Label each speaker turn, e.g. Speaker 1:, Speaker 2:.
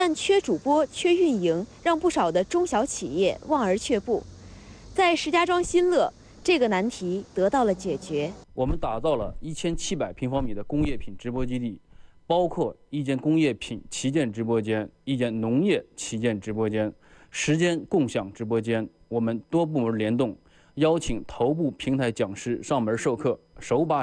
Speaker 1: 但缺主播、缺运营，让不少的中小企业望而却步。在石家庄新乐，这个难题得到了解决。
Speaker 2: 我们打造了1700平方米的工业品直播基地，包括一间工业品旗舰直播间、一间农业旗舰直播间、10间共享直播间。我们多部门联动，邀请头部平台讲师上门授课，手把